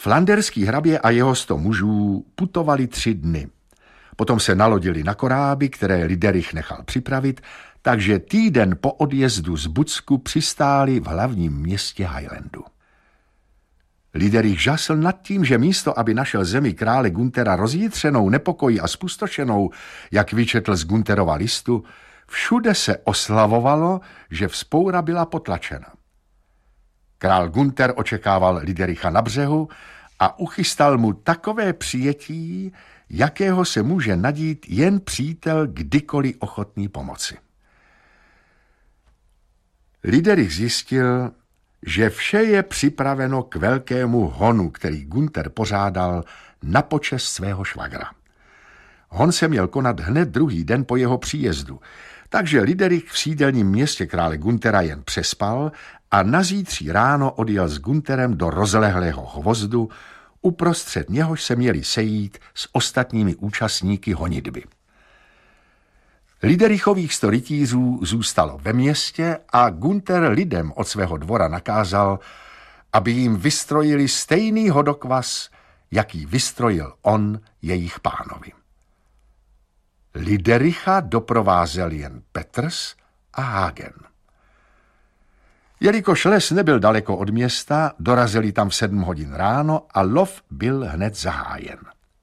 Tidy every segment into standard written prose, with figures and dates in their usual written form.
Flanderský hrabě a jeho 100 mužů putovali 3 dny. Potom se nalodili na koráby, které Liderich nechal připravit, takže týden po odjezdu z Bucku přistáli v hlavním městě Highlandu. Liderich žasl nad tím, že místo, aby našel zemi krále Guntera rozjitřenou, nepokojí a spustošenou, jak vyčetl z Gunterova listu, všude se oslavovalo, že vzpoura byla potlačena. Král Gunter očekával Lidericha na břehu a uchystal mu takové přijetí, jakého se může nadít jen přítel kdykoliv ochotný pomoci. Liderich zjistil, že vše je připraveno k velkému honu, který Gunter pořádal na počest svého švagra. Hon se měl konat hned druhý den po jeho příjezdu, takže Liderich v sídelním městě krále Guntera jen přespal a nazítří ráno odjel s Gunterem do rozlehlého hvozdu, uprostřed něhož se měli sejít s ostatními účastníky honitby. Liderichových 100 rytířů zůstalo ve městě a Gunter lidem od svého dvora nakázal, aby jim vystrojili stejný hodokvas, jaký vystrojil on jejich pánovi. Lidericha doprovázel jen Petrs a Hagen. Jelikož les nebyl daleko od města, dorazili tam v 7 hodin ráno a lov byl hned zahájen.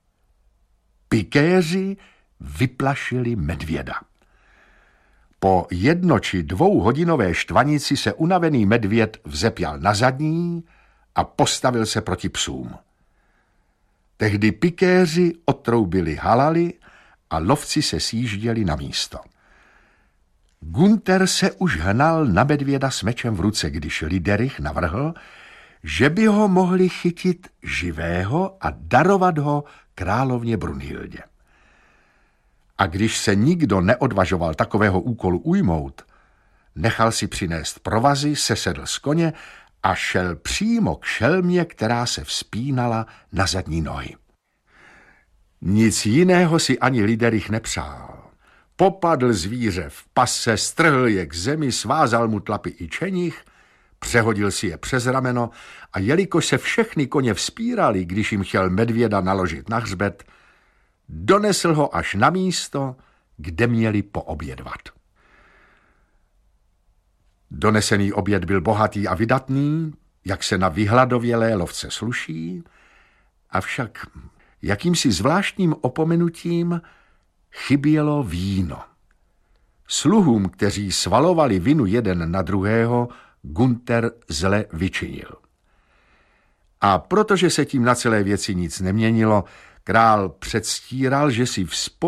Pikéři vyplašili medvěda. Po 1 či 2 hodinové štvanici se unavený medvěd vzepěl na zadní a postavil se proti psům. Tehdy pikéři otroubili halali a lovci se sjížděli na místo. Gunter se už hnal na medvěda s mečem v ruce, když Liderich navrhl, že by ho mohli chytit živého a darovat ho královně Brunhildě. A když se nikdo neodvažoval takového úkolu ujmout, nechal si přinést provazy, sesedl z koně a šel přímo k šelmě, která se vzpínala na zadní nohy. Nic jiného si ani Liderich nepřál. Popadl zvíře v pase, strhl je k zemi, svázal mu tlapy i čenich, přehodil si je přes rameno a jelikož se všechny koně vzpírali, když jim chtěl medvěda naložit na hřbet, donesl ho až na místo, kde měli poobědvat. Donesený oběd byl bohatý a vydatný, jak se na vyhladovělé lovce sluší, avšak jakýmsi zvláštním opomenutím chybělo víno. Sluhům, kteří svalovali vinu jeden na druhého, Gunter zle vyčinil. A protože se tím na celé věci nic neměnilo, král předstíral, že si